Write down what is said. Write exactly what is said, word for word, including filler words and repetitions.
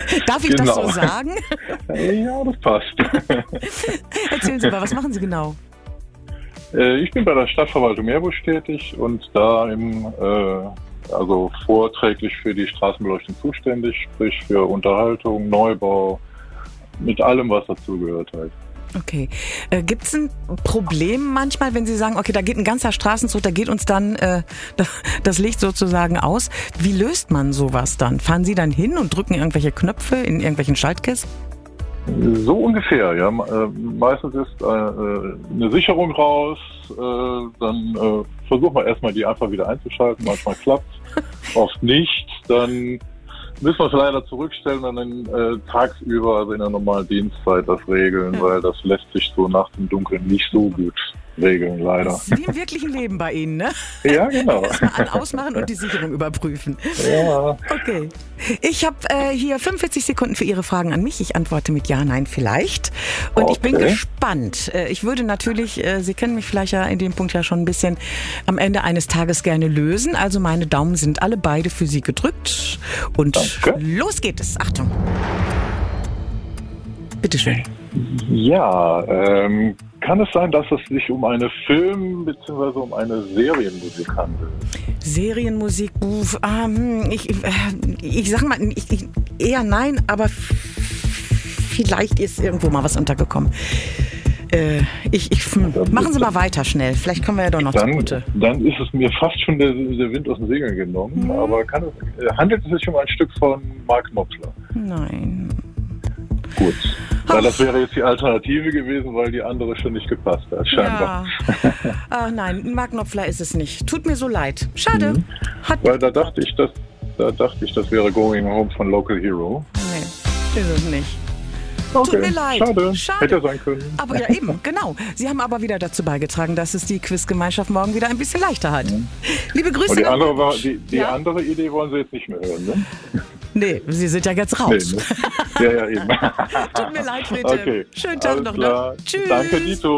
Darf ich Genau. das so sagen? Ja, das passt. Erzählen Sie mal, was machen Sie genau? Äh, Ich bin bei der Stadtverwaltung Meerbusch tätig und da im, äh, also vorträglich für die Straßenbeleuchtung zuständig, sprich für Unterhaltung, Neubau, mit allem, was dazugehört halt. Okay. Äh, Gibt es ein Problem manchmal, wenn Sie sagen, okay, da geht ein ganzer Straßenzug, da geht uns dann äh, das Licht sozusagen aus. Wie löst man sowas dann? Fahren Sie dann hin und drücken irgendwelche Knöpfe in irgendwelchen Schaltkästen? So ungefähr, ja. Äh, Meistens ist äh, eine Sicherung raus, äh, dann äh, versuchen wir erstmal die einfach wieder einzuschalten. Manchmal klappt es, oft nicht. Dann müssen wir es leider zurückstellen und dann äh, tagsüber, also in der normalen Dienstzeit, das regeln, Ja. weil das lässt sich so nachts im Dunkeln nicht so gut regeln, leider. Das ist wie im wirklichen Leben bei Ihnen, ne? Ja, genau. Erstmal an ausmachen und die Sicherung überprüfen. Ja. Okay. Ich habe äh, hier fünfundvierzig Sekunden für Ihre Fragen an mich. Ich antworte mit Ja, Nein, vielleicht. Und ich bin Okay. gespannt. Äh, ich würde natürlich, äh, Sie kennen mich vielleicht ja in dem Punkt ja schon ein bisschen, am Ende eines Tages gerne lösen. Also meine Daumen sind alle beide für Sie gedrückt. Und Danke. los geht es. Achtung. Bitteschön. Ja, ähm, kann es sein, dass es sich um eine Film- bzw. um eine Serienmusik handelt? Serienmusik, uff, ähm, ich, äh, ich sag mal, ich, ich, eher nein, aber f- vielleicht ist irgendwo mal was untergekommen. Äh, ich, ich, hm, machen Sie mal weiter schnell, vielleicht kommen wir ja doch noch Dann, zugute. dann ist es mir fast schon der, der Wind aus den Segeln genommen. Mhm. Aber kann es, äh, handelt es sich um ein Stück von Mark Knopfler? Nein. Gut. Ach. Weil das wäre jetzt die Alternative gewesen, weil die andere schon nicht gepasst hat, scheinbar. Ja. Ach nein, Mark Knopfler ist es nicht. Tut mir so leid. Schade. Mhm. Hat, Weil da dachte ich, das, da dachte ich, das wäre Going Home von Local Hero. nee, ist es nicht. Okay. Tut mir leid. Schade. Schade. Hätte sein können. Aber ja, eben, genau. Sie haben aber wieder dazu beigetragen, dass es die Quizgemeinschaft morgen wieder ein bisschen leichter hat. Liebe Grüße. Und die nach- andere, war, die, die Ja? andere Idee wollen Sie jetzt nicht mehr hören, ne? Nee, Sie sind ja jetzt raus. Nee, ne? Ja, ja, eben. Tut mir leid, Friedel. Okay. Schönen Tag Alles noch. klar. Ne? Tschüss. Danke, Dito.